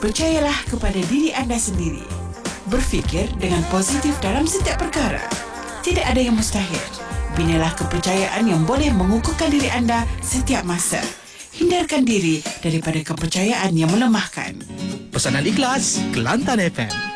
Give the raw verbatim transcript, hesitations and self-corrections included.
Percayalah kepada diri anda sendiri. Berfikir dengan positif dalam setiap perkara. Tidak ada yang mustahil. Binalah kepercayaan yang boleh mengukuhkan diri anda setiap masa. Hindarkan diri daripada kepercayaan yang melemahkan. Pesanan ikhlas Kelantan F M.